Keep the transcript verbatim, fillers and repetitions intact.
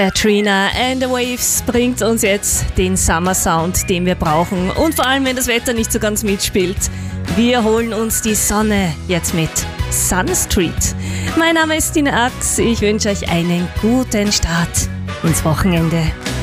Katrina and the Waves bringt uns jetzt den Summer Sound, den wir brauchen. Und vor allem, wenn das Wetter nicht so ganz mitspielt. Wir holen uns die Sonne jetzt mit Sun Street. Mein Name ist Tina Ax. Ich wünsche euch einen guten Start ins Wochenende.